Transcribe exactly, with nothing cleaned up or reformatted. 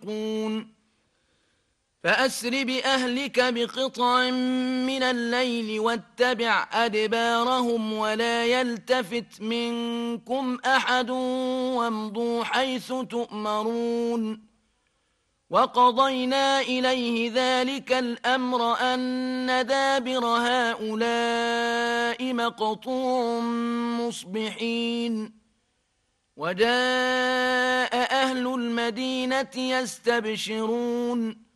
يشقون فأسر بأهلك بقطع من الليل واتبع أدبارهم ولا يلتفت منكم أحد وامضوا حيث تؤمرون وقضينا إليه ذلك الأمر أن دابر هؤلاء مقطوع مصبحين وجاء أهل المدينة يستبشرون